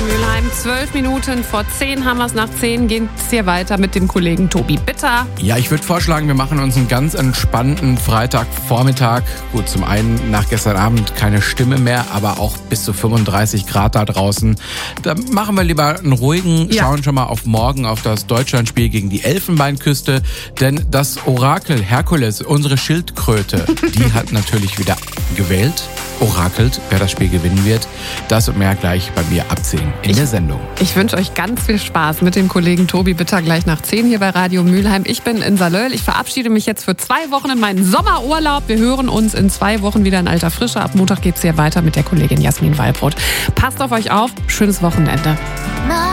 Mülheim. 12 Minuten vor 10 haben wir es. Nach 10 geht es hier weiter mit dem Kollegen Tobi Bitter. Ja, ich würde vorschlagen, wir machen uns einen ganz entspannten Freitagvormittag. Gut, zum einen nach gestern Abend keine Stimme mehr, aber auch bis zu 35 Grad da draußen. Da machen wir lieber einen ruhigen, schauen schon mal auf morgen auf das Deutschlandspiel gegen die Elfenbeinküste. Denn das Orakel Herkules, unsere Schildkröte, die hat natürlich wieder gewählt, orakelt, wer das Spiel gewinnen wird. Das und mehr gleich bei mir ab 10 in der Sendung. Ich wünsche euch ganz viel Spaß mit dem Kollegen Tobi Bitter gleich nach 10 hier bei Radio Mülheim. Ich bin in Salöll. Ich verabschiede mich jetzt für 2 Wochen in meinen Sommerurlaub. Wir hören uns in 2 Wochen wieder in alter Frische. Ab Montag geht's hier weiter mit der Kollegin Jasmin Wallbrot. Passt auf euch auf. Schönes Wochenende.